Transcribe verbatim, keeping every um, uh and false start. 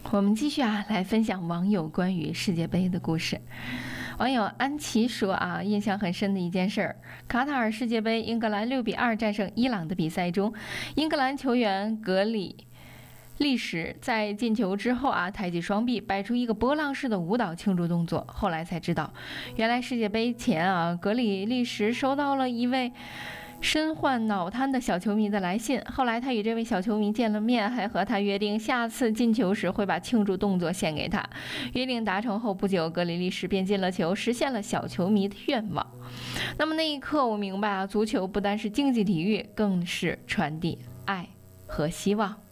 我们继续啊，来分享网友关于世界杯的故事。网友安琪说啊，印象很深的一件事儿，卡塔尔世界杯英格兰六比二战胜伊朗的比赛中，英格兰球员格里利什在进球之后啊，抬起双臂，摆出一个波浪式的舞蹈庆祝动作。后来才知道，原来世界杯前啊，格里利什收到了一位身患脑瘫的小球迷的来信，后来他与这位小球迷见了面，还和他约定下次进球时会把庆祝动作献给他。约定达成后不久，格里利什便进了球，实现了小球迷的愿望。那么那一刻我明白啊，足球不单是竞技体育，更是传递爱和希望。